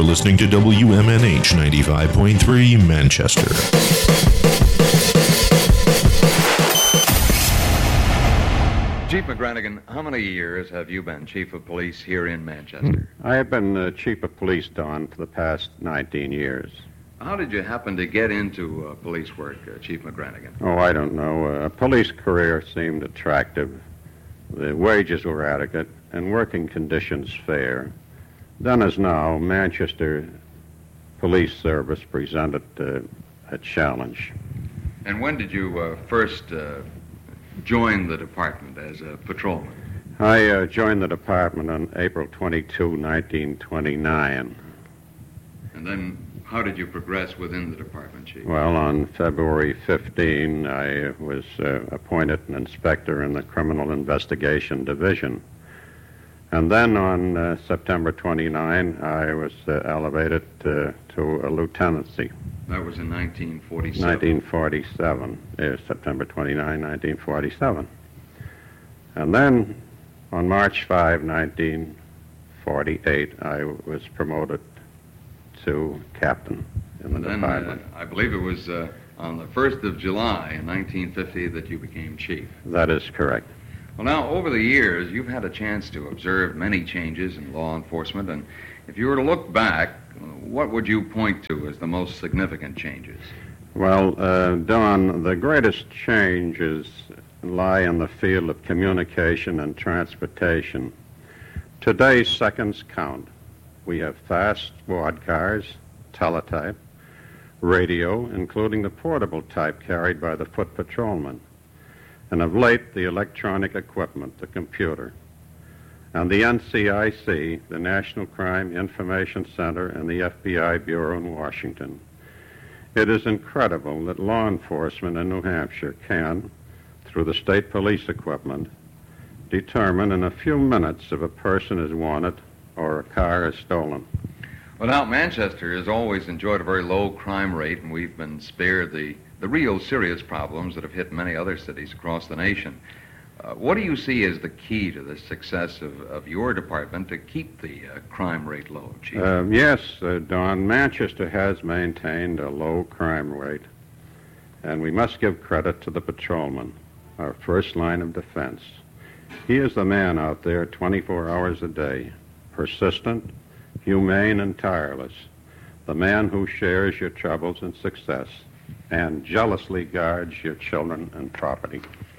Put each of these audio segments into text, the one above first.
listening to WMNH 95.3 Manchester. Chief McGranigan, how many years have you been Chief of Police here in Manchester? I have been Chief of Police, Don, for the past 19 years. How did you happen to get into police work, Chief McGranigan? Oh, I don't know. A police career seemed attractive. The wages were adequate and working conditions fair. Then as now, Manchester Police Service presented a challenge. And when did you first join the department as a patrolman? I joined the department on April 22, 1929. And then how did you progress within the department, Chief? Well, on February 15, I was appointed an inspector in the Criminal Investigation Division. And then on September 29, I was elevated to a lieutenancy. That was in 1947. 1947, September 29, 1947. And then on March 5, 1948, I was promoted to captain in the department. I believe it was on the 1st of July in 1950 that you became chief. That is correct. Well, now, over the years, you've had a chance to observe many changes in law enforcement, and if you were to look back, what would you point to as the most significant changes? Well, Don, the greatest changes lie in the field of communication and transportation. Today, seconds count. We have fast squad cars, teletype, radio, including the portable type carried by the foot patrolman, and of late, the electronic equipment, the computer. And the NCIC, the National Crime Information Center, and the FBI Bureau in Washington. It is incredible that law enforcement in New Hampshire can, through the state police equipment, determine in a few minutes if a person is wanted or a car is stolen. Well, now, Manchester has always enjoyed a very low crime rate, and we've been spared the real serious problems that have hit many other cities across the nation. What do you see as the key to the success of your department to keep the crime rate low, Chief? Yes, Don, Manchester has maintained a low crime rate, and we must give credit to the patrolman, our first line of defense. He is the man out there 24 hours a day, persistent, humane, and tireless, the man who shares your troubles and success and jealously guards your children and property.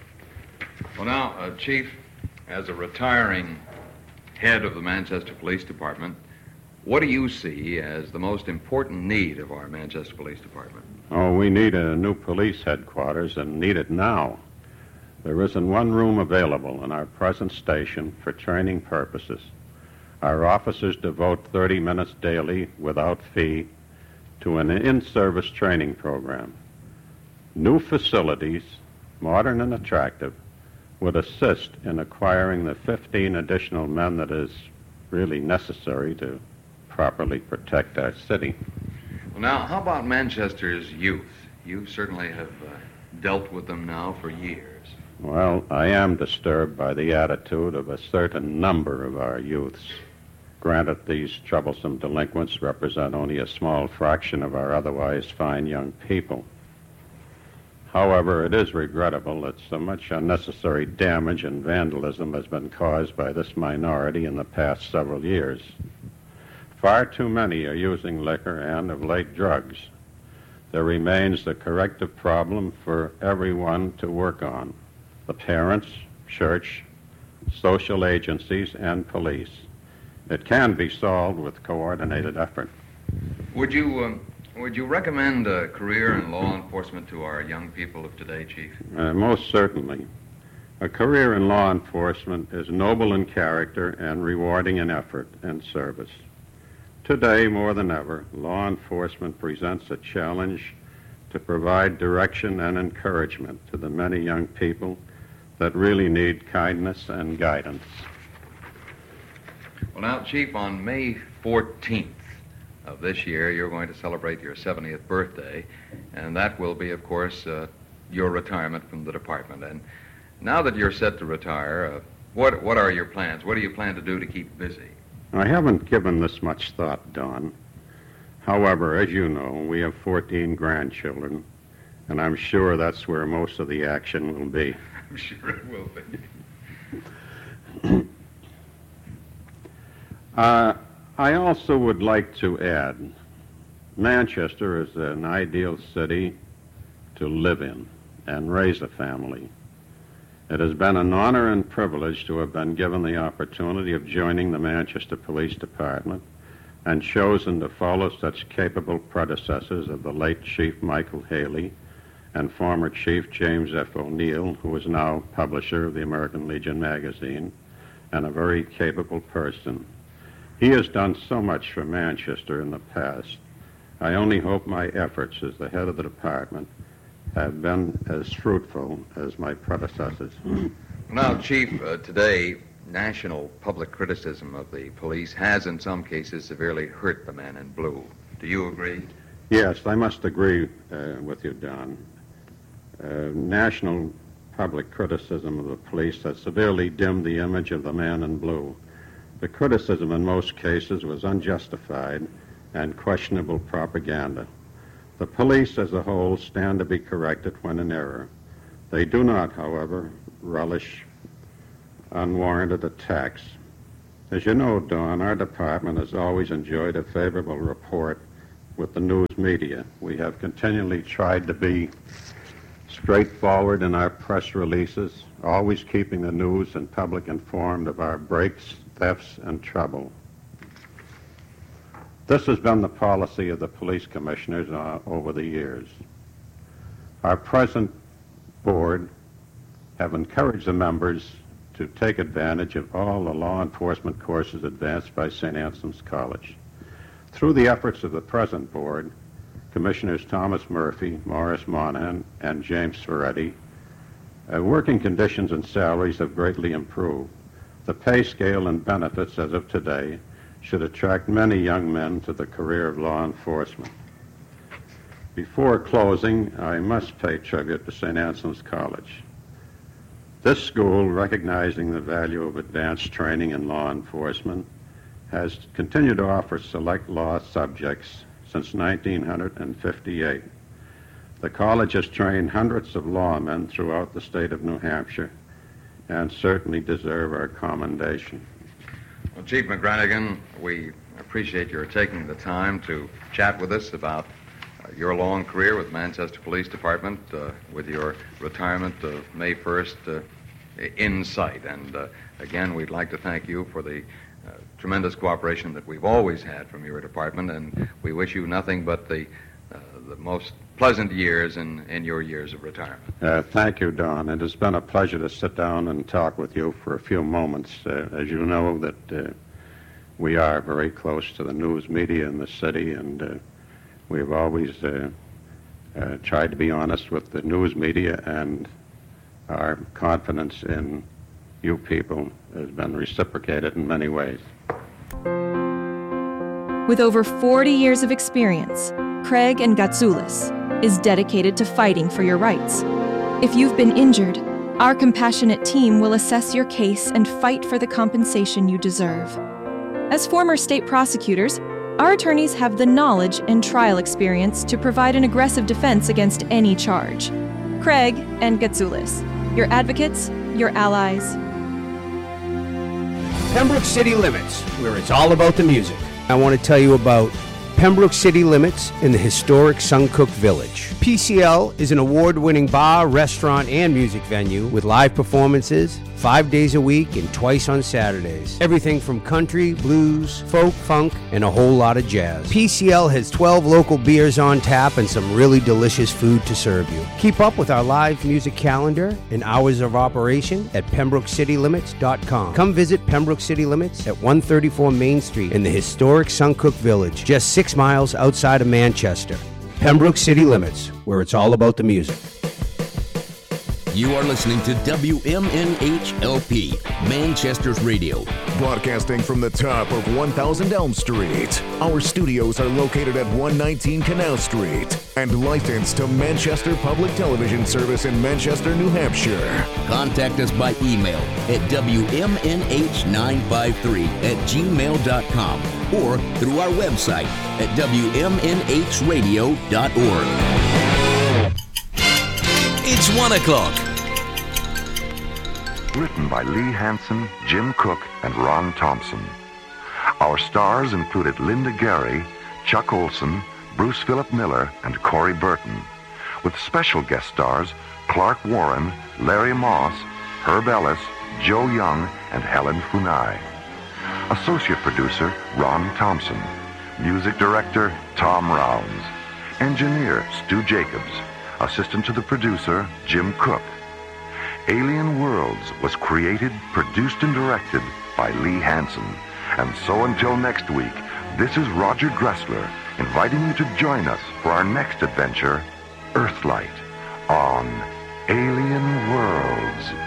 Well, now, Chief, as a retiring head of the Manchester Police Department, what do you see as the most important need of our Manchester Police Department? Oh, we need a new police headquarters, and need it now. There isn't one room available in our present station for training purposes. Our officers devote 30 minutes daily without fee to an in-service training program. New facilities, modern and attractive, would assist in acquiring the 15 additional men that is really necessary to properly protect our city. Well, now, how about Manchester's youth? You certainly have dealt with them now for years. Well, I am disturbed by the attitude of a certain number of our youths. Granted, these troublesome delinquents represent only a small fraction of our otherwise fine young people. However, it is regrettable that so much unnecessary damage and vandalism has been caused by this minority in the past several years. Far too many are using liquor and, of late, drugs. There remains the corrective problem for everyone to work on: the parents, church, social agencies, and police. It can be solved with coordinated effort. Would you recommend a career in law enforcement to our young people of today, Chief? Most certainly. A career in law enforcement is noble in character and rewarding in effort and service. Today, more than ever, law enforcement presents a challenge to provide direction and encouragement to the many young people that really need kindness and guidance. Well, now, Chief, on May 14th of this year, you're going to celebrate your 70th birthday, and that will be, of course, your retirement from the department. And now that you're set to retire, what are your plans? What do you plan to do to keep busy? I haven't given this much thought, Don. However, as you know, we have 14 grandchildren, and I'm sure that's where most of the action will be. I'm sure it will be. I also would like to add, Manchester is an ideal city to live in and raise a family. It has been an honor and privilege to have been given the opportunity of joining the Manchester Police Department and chosen to follow such capable predecessors of the late Chief Michael Haley and former Chief James F. O'Neill, who is now publisher of the American Legion magazine, and a very capable person. He has done so much for Manchester in the past. I only hope my efforts as the head of the department have been as fruitful as my predecessors. Now, Chief, today, national public criticism of the police has in some cases severely hurt the men in blue. Do you agree? Yes, I must agree with you, Don. National public criticism of the police has severely dimmed the image of the man in blue. The criticism in most cases was unjustified and questionable propaganda. The police as a whole stand to be corrected when in error. They do not, however, relish unwarranted attacks. As you know, Don, our department has always enjoyed a favorable rapport with the news media. We have continually tried to be straightforward in our press releases, always keeping the news and public informed of our breaks, thefts, and trouble. This has been the policy of the police commissioners over the years. Our present board have encouraged the members to take advantage of all the law enforcement courses advanced by St. Anselm's College. Through the efforts of the present board, Commissioners Thomas Murphy, Morris Monahan, and James Ferretti, working conditions and salaries have greatly improved. The pay scale and benefits as of today should attract many young men to the career of law enforcement. Before closing, I must pay tribute to St. Anselm's College. This school, recognizing the value of advanced training in law enforcement, has continued to offer select law subjects since 1958. The college has trained hundreds of lawmen throughout the state of New Hampshire and certainly deserve our commendation. Well, Chief McGranigan, we appreciate your taking the time to chat with us about your long career with Manchester Police Department, with your retirement May 1st in sight. And again, we'd like to thank you for the tremendous cooperation that we've always had from your department, and we wish you nothing but the most pleasant years in your years of retirement. Thank you, Don. It has been a pleasure to sit down and talk with you for a few moments. As you know, that we are very close to the news media in the city, and we've always tried to be honest with the news media, and our confidence in you people has been reciprocated in many ways. With over 40 years of experience, Craig and Gatsoulis is dedicated to fighting for your rights. If you've been injured, our compassionate team will assess your case and fight for the compensation you deserve. As former state prosecutors, our attorneys have the knowledge and trial experience to provide an aggressive defense against any charge. Craig and Gatsoulis, your advocates, your allies. Pembroke City Limits, where it's all about the music. I want to tell you about Pembroke City Limits in the historic Suncook Village. PCL is an award-winning bar, restaurant, and music venue with live performances 5 days a week and twice on Saturdays. Everything from country, blues, folk, funk, and a whole lot of jazz. PCL has 12 local beers on tap and some really delicious food to serve you. Keep up with our live music calendar and hours of operation at PembrokeCityLimits.com. Come visit Pembroke City Limits at 134 Main Street in the historic Suncook Village, just 6 miles outside of Manchester. Pembroke City Limits, where it's all about the music. You are listening to WMNH-LP, Manchester's radio. Broadcasting from the top of 1000 Elm Street. Our studios are located at 119 Canal Street and licensed to Manchester Public Television Service in Manchester, New Hampshire. Contact us by email at WMNH953@gmail.com or through our website at WMNHradio.org. It's 1 o'clock. Written by Lee Hansen, Jim Cook, and Ron Thompson. Our stars included Linda Gary, Chuck Olson, Bruce Philip Miller, and Corey Burton, with special guest stars Clark Warren, Larry Moss, Herb Ellis, Joe Young, and Helen Funai. Associate producer Ron Thompson. Music director Tom Rounds. Engineer Stu Jacobs. Assistant to the producer Jim Cook. Alien Worlds was created, produced, and directed by Lee Hansen. And so until next week, this is Roger Dressler inviting you to join us for our next adventure, Earthlight, on Alien Worlds.